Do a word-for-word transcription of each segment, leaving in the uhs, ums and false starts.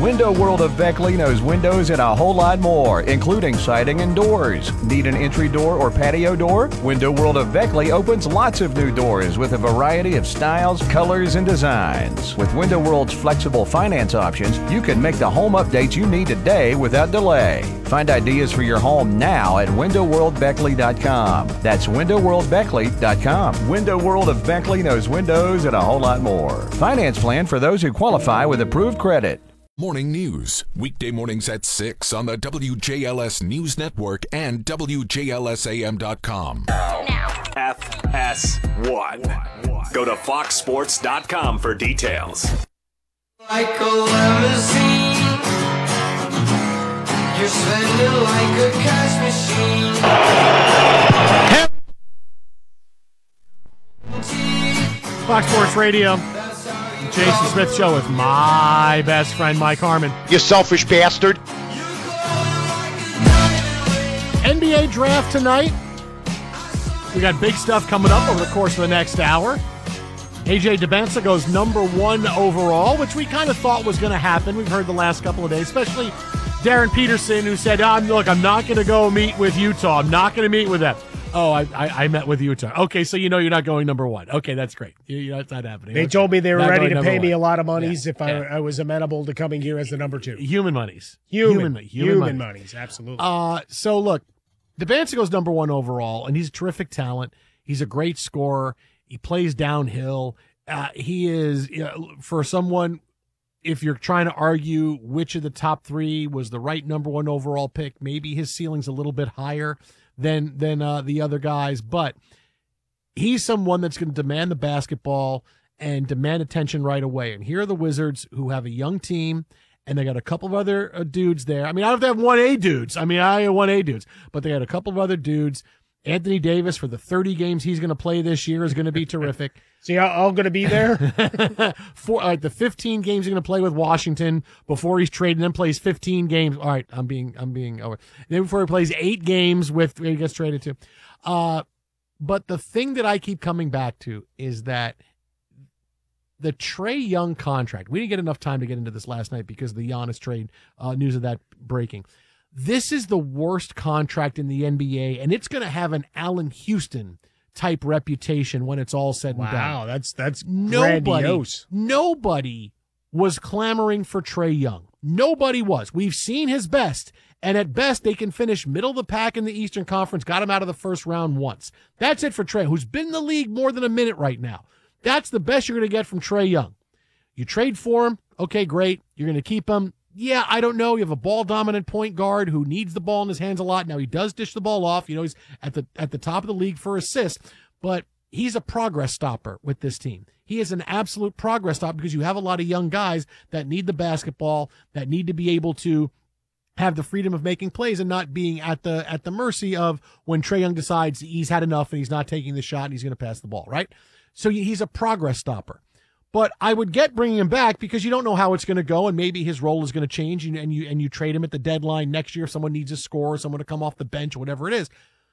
Window World of Beckley knows windows and a whole lot more, including siding and doors. Need an entry door or patio door? Window World of Beckley opens lots of new doors with a variety of styles, colors, and designs. With Window World's flexible finance options, you can make the home updates you need today without delay. Find ideas for your home now at window world beckley dot com. That's window world beckley dot com. Window World of Beckley knows windows and a whole lot more. Finance plan for those who qualify with approved credit. Morning news, weekday mornings at six on the W J L S News Network and W J L S A M dot com. Now. F S one. Go to fox sports dot com for details. Like a limousine, you're spending like a cash machine. Fox Sports Radio. Jason Smith Show with my best friend, Mike Harmon. You selfish bastard. N B A draft tonight. We got big stuff coming up over the course of the next hour. A J Dybantsa goes number one overall, which we kind of thought was going to happen. We've heard the last couple of days, especially Darren Peterson, who said, oh, look, I'm not going to go meet with Utah. I'm not going to meet with them. Oh, I, I I met with Utah. Okay, so you know you're not going number one. Okay, that's great. You, you know, that's not happening. They okay. told me they were not ready to pay one. me a lot of monies yeah, if I, yeah. I was amenable to coming here as the number two. Human monies. Human. Human, human, human monies. monies, absolutely. Uh, so, look, Dybantsa goes number one overall, and he's a terrific talent. He's a great scorer. He plays downhill. Uh, he is, you know, for someone, if you're trying to argue which of the top three was the right number one overall pick, maybe his ceiling's a little bit higher than than uh, the other guys, but he's someone that's going to demand the basketball and demand attention right away. And here are the Wizards, who have a young team, and they got a couple of other uh, dudes there. I mean, I don't have to have one A dudes. I mean, I have one A dudes, but they got a couple of other dudes. Anthony Davis, for the thirty games he's going to play this year, is going to be terrific. So you're all going to be there? For like the fifteen games he's going to play with Washington before he's traded, and then plays fifteen games. All right, I'm being I'm being over. Then before he plays eight games with he gets traded to. Uh, but the thing that I keep coming back to is that the Trae Young contract. We didn't get enough time to get into this last night because of the Giannis trade uh, news of that breaking. This is the worst contract in the N B A, and it's going to have an Allen Houston type reputation when it's all said and done. Wow, that's that's nobody, grandiose. Nobody was clamoring for Trae Young. Nobody was. We've seen his best, and at best they can finish middle of the pack in the Eastern Conference. Got him out of the first round once. That's it for Trae, who's been in the league more than a minute right now. That's the best you're going to get from Trae Young. You trade for him, okay, great. You're going to keep him. Yeah, I don't know. You have a ball-dominant point guard who needs the ball in his hands a lot. Now, he does dish the ball off. You know, he's at the at the top of the league for assists, but he's a progress stopper with this team. He is an absolute progress stopper because you have a lot of young guys that need the basketball, that need to be able to have the freedom of making plays and not being at the at the mercy of when Trae Young decides he's had enough and he's not taking the shot and he's going to pass the ball, right? So he's a progress stopper. But I would get bringing him back because you don't know how it's going to go, and maybe his role is going to change, and, and you and you trade him at the deadline next year if someone needs a score, someone to come off the bench, or whatever it is.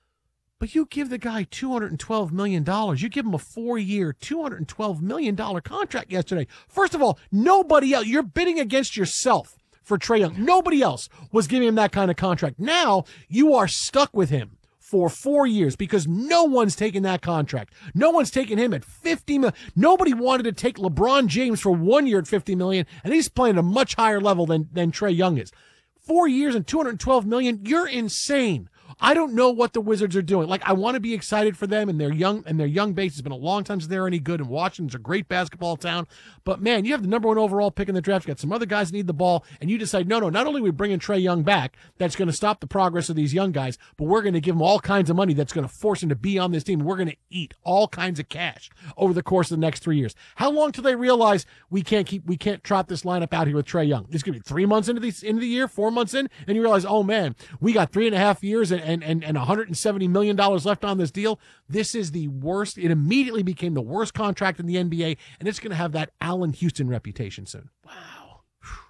But you give the guy two hundred twelve million dollars. You give him a four-year, two hundred twelve million dollars contract yesterday. First of all, nobody else. You're bidding against yourself for Trae Young. Nobody else was giving him that kind of contract. Now you are stuck with him for four years because no one's taking that contract. No one's taking him at fifty million dollars. Nobody wanted to take LeBron James for one year at fifty million dollars, and he's playing at a much higher level than, than Trae Young is. Four years and two hundred twelve million dollars, you're insane. I don't know what the Wizards are doing. Like, I want to be excited for them and their young and their young base. It's been a long time since they're any good, and Washington's a great basketball town. But, man, you have the number one overall pick in the draft. You got some other guys that need the ball, and you decide, no, no, not only are we bringing Trae Young back, that's going to stop the progress of these young guys, but we're going to give them all kinds of money that's going to force him to be on this team. We're going to eat all kinds of cash over the course of the next three years. How long till they realize we can't keep we can't trot this lineup out here with Trae Young? It's going to be three months into the, into the year, four months in, and you realize, oh, man, we got three and a half years and, and, and, and one hundred seventy million dollars left on this deal. This is the worst. It immediately became the worst contract in the N B A, and it's going to have that Allen Houston reputation soon. Wow.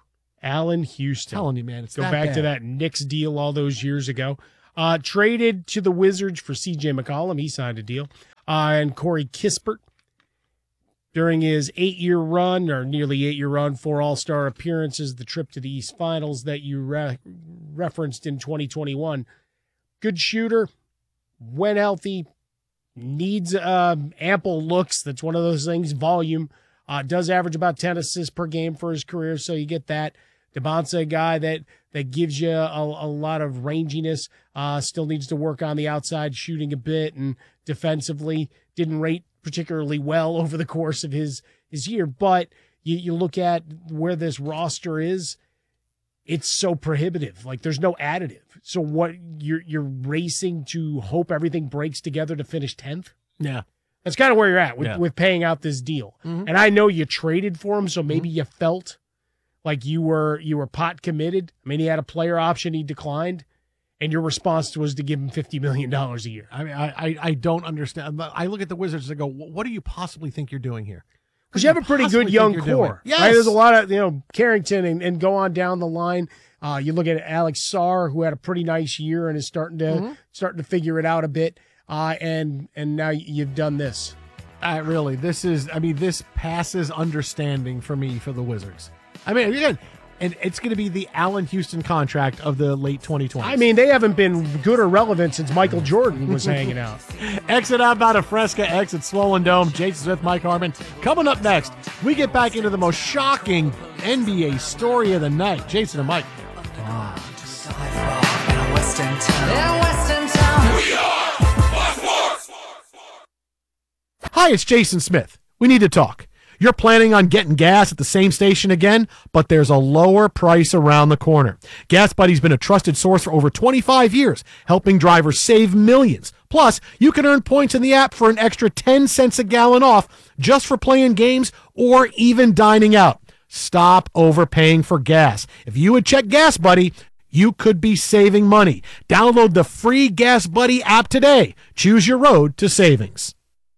Allen Houston. I'm telling you, man. It's Go that back bad. to that Knicks deal all those years ago. Uh, traded to the Wizards for C J McCollum. He signed a deal. Uh, and Corey Kispert. during his eight-year run, or nearly eight-year run, four All-Star appearances, the trip to the East Finals that you re- referenced in twenty twenty-one. Good shooter, when healthy, needs uh, ample looks. That's one of those things, volume. Uh, does average about ten assists per game for his career, so you get that. DeBonsa, a guy that, that gives you a, a lot of ranginess, uh, still needs to work on the outside shooting a bit, and defensively didn't rate particularly well over the course of his, his year. But you, you look at where this roster is, it's so prohibitive. Like, there's no additive. So what, you're you're racing to hope everything breaks together to finish tenth? Yeah. That's kind of where you're at with, Yeah. with paying out this deal. Mhm. And I know you traded for him, so maybe mm-hmm. you felt like you were you were pot committed. I mean, he had a player option he declined, and your response was to give him fifty million dollars a year. I mean, I, I, I don't understand. I look at the Wizards and go, what do you possibly think you're doing here? Because you have a pretty good young core. Yes. Right? There's a lot of, you know, Carrington and, and go on down the line. Uh, you look at Alex Sarr, who had a pretty nice year and is starting to mm-hmm. starting to figure it out a bit. Uh, and and now you've done this. Uh, really, this is, I mean, this passes understanding for me for the Wizards. I mean, again, and it's going to be the Allen Houston contract of the late twenty twenties. I mean, they haven't been good or relevant since Michael Jordan was hanging out. Exit outbound of Fresca, exit Swollen Dome. Jason Smith, Mike Harmon. Coming up next, we get back into the most shocking N B A story of the night. Jason and Mike. Wow. In Western Town. In Western Town. We are Fox Sports. Hi, it's Jason Smith. We need to talk. You're planning on getting gas at the same station again, but there's a lower price around the corner. Gas Buddy's been a trusted source for over twenty-five years, helping drivers save millions. Plus, you can earn points in the app for an extra ten cents a gallon off just for playing games or even dining out. Stop overpaying for gas. If you would check Gas Buddy, you could be saving money. Download the free Gas Buddy app today. Choose your road to savings.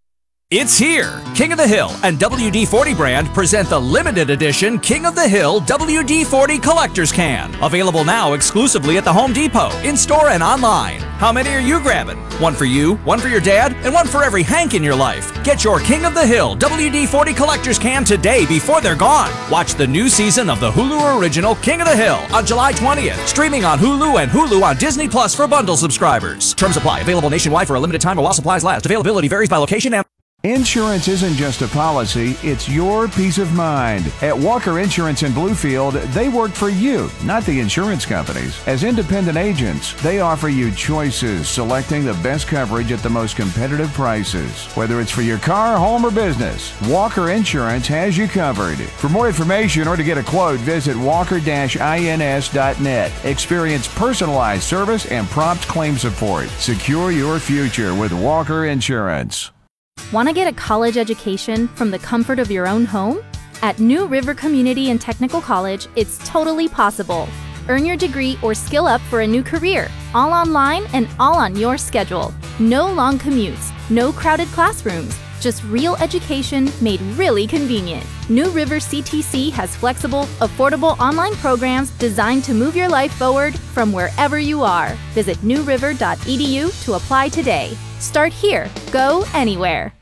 It's here. King of the Hill and W D forty brand present the limited edition King of the Hill W D forty Collector's Can. Available now exclusively at the Home Depot, in-store and online. How many are you grabbing? One for you, one for your dad, and one for every Hank in your life. Get your King of the Hill W D forty Collector's Can today before they're gone. Watch the new season of the Hulu original King of the Hill on July twentieth. Streaming on Hulu and Hulu on Disney Plus for bundle subscribers. Terms apply. Available nationwide for a limited time while supplies last. Availability varies by location and... Insurance isn't just a policy, it's your peace of mind. At Walker Insurance in Bluefield, they work for you, not the insurance companies. As independent agents, they offer you choices, selecting the best coverage at the most competitive prices. Whether it's for your car, home, or business, Walker Insurance has you covered. For more information or to get a quote, visit walker dash ins dot net. Experience personalized service and prompt claim support. Secure your future with Walker Insurance. Want to get a college education from the comfort of your own home? At New River Community and Technical College, it's totally possible. Earn your degree or skill up for a new career, all online and all on your schedule. No long commutes, no crowded classrooms, just real education made really convenient. New River C T C has flexible, affordable online programs designed to move your life forward from wherever you are. Visit new river dot e d u to apply today. Start here. Go anywhere.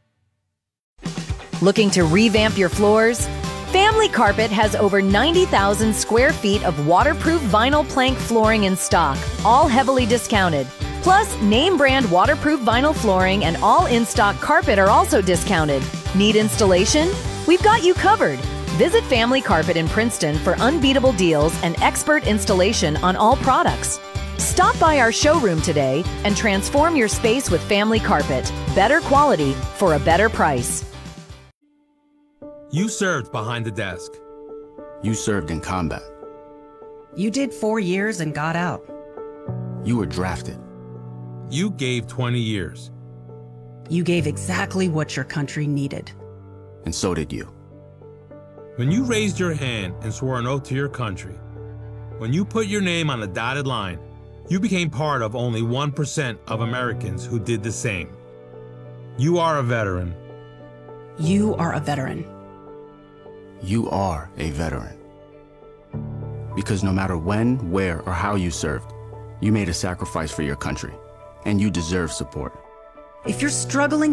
Looking to revamp your floors? Family Carpet has over ninety thousand square feet of waterproof vinyl plank flooring in stock, all heavily discounted. Plus, name brand waterproof vinyl flooring and all in-stock carpet are also discounted. Need installation? We've got you covered. Visit Family Carpet in Princeton for unbeatable deals and expert installation on all products. Stop by our showroom today and transform your space with Family Carpet. Better quality for a better price. You served behind the desk. You served in combat. You did four years and got out. You were drafted. You gave twenty years. You gave exactly what your country needed. And so did you. When you raised your hand and swore an oath to your country, when you put your name on the dotted line, you became part of only one percent of Americans who did the same. You are a veteran. You are a veteran. You are a veteran. Because no matter when, where, or how you served, you made a sacrifice for your country, and you deserve support. If you're struggling